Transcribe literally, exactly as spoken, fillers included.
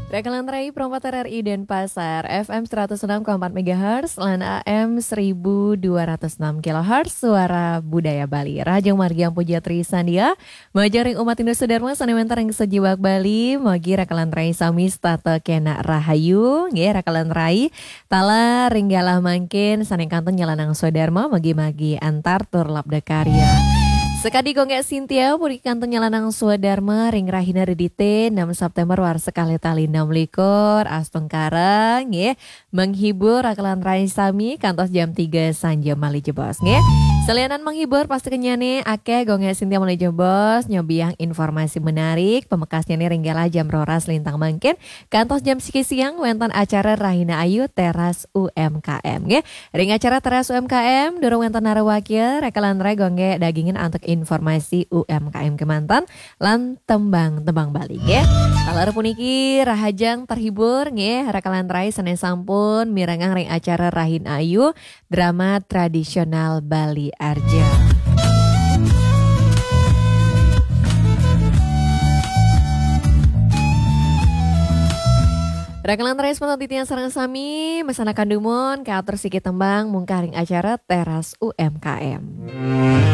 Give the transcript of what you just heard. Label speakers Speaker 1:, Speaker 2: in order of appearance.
Speaker 1: Rekalan Rai Promoter R I Denpasar F M seratus enam koma empat megahertz lan A M seribu dua ratus enam kilohertz Suara Budaya Bali. Rajang Margiang Pujatri Sandia majaring umat Indonesia Dharma sanewentar yang sejiwak Bali mogi rekalan Rai sami stata kena rahayu nggih rekalan Rai tala ringgalah mangkin saneng kanten nyalanang Sodharma mogi-magi antar tur labda karya. Sekadi gonggek Sintia puri kanton nyalanang Swadharma ring rahina redite enam September war sekali tali enam likur astong karang ya menghibur rakalan rai sami kantos jam tiga sanja mali jebos ya. Selianan menghibur pasti kenyane akeh gonggek Sintia mulai jebos nyobiang informasi menarik pemekasnya nih ringgala jam roras lintang mangkin kantos jam siki siang wentan acara Rahina Ayu Teras U M K M ya. Ring acara Teras U M K M durung wentan narawakil rekalan rai gonggek dagingin antuk informasi U M K M Kemantan lan tembang-tembang Bali nggih. Kalar puniki rahajang terhibur nggih rekalan rai senen sampun mirangang ring acara Rahin Ayu drama tradisional Bali Arja. Rekalan rai sepentat titian sareng sami mesana kandumon kaatur sikit tembang mungkaring acara Teras U M K M.